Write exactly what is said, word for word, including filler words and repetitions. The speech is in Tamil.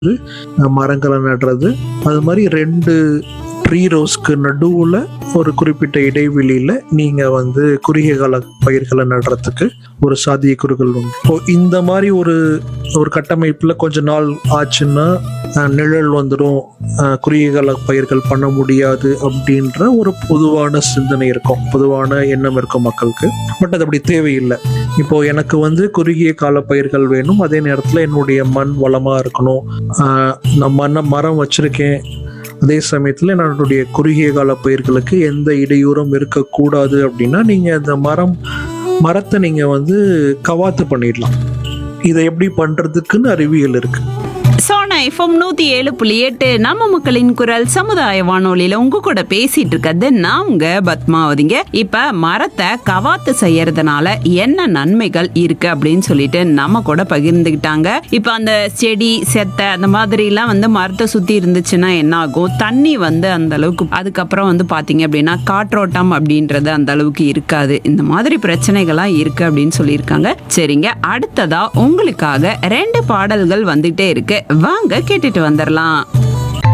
அஹ் மரங்களை நடுறது. அது மாதிரி ரெண்டு ட்ரீ ரோஸ்க்கு நடுவில் ஒரு குறிப்பிட்ட இடைவெளியில் நீங்கள் வந்து குறுகிய கால பயிர்களை நடுறதுக்கு ஒரு சாத்தியக்கூறுகள் உண்டு. இப்போ இந்த மாதிரி ஒரு ஒரு கட்டமைப்பில் கொஞ்ச நாள் ஆச்சுன்னா அஹ், நிழல் வந்துடும், அஹ், குறுகிய கால பயிர்கள் பண்ண முடியாது அப்படின்ற ஒரு பொதுவான சிந்தனை இருக்கும், பொதுவான எண்ணம் இருக்கும் மக்களுக்கு. பட் அது அப்படி தேவையில்லை. இப்போ எனக்கு வந்து குறுகிய கால பயிர்கள் வேணும், அதே நேரத்தில் என்னுடைய மண் வளமாக இருக்கணும், ஆஹ் நான் மண்ணை மரம் வச்சிருக்கேன், அதே சமயத்தில் என்னுடைய குறுகிய கால பயிர்களுக்கு எந்த இடையூறும் இருக்கக்கூடாது அப்படின்னா நீங்கள் அந்த மரம் மரத்தை நீங்கள் வந்து கவாத்து பண்ணிடலாம். இதை எப்படி பண்ணுறதுக்குன்னு அறிவியல் இருக்குது. சோனா எஃப்எம் நூத்தி ஏழு புள்ளி எட்டு நம்ம மக்களின் குரல் சமுதாய வானொலியில உங்க கூட பேசிட்டு இருக்கிறது நான் உங்க பத்மாவதிங்க. இப்ப மரத்தை கவாத்து செய்யறதுனால என்ன நன்மைகள் இருக்கு அப்படின்னு சொல்லிட்டு நம்ம கூட பகிர்ந்துக்கிட்டாங்க. இப்ப அந்த செடி செத்தை அந்த மாதிரி எல்லாம் வந்து மரத்தை சுத்தி இருந்துச்சுன்னா என்ன ஆகும், தண்ணி வந்து அந்த அளவுக்கு, அதுக்கப்புறம் வந்து பாத்தீங்க அப்படின்னா காற்றோட்டம் அப்படின்றது அந்த அளவுக்கு இருக்காது. இந்த மாதிரி பிரச்சனைகள்லாம் இருக்கு அப்படின்னு சொல்லியிருக்காங்க. சரிங்க, அடுத்ததா உங்களுக்காக ரெண்டு பாடல்கள் வந்துட்டே இருக்கு, வாங்க கேட்டுட்டு வந்துடலாம்.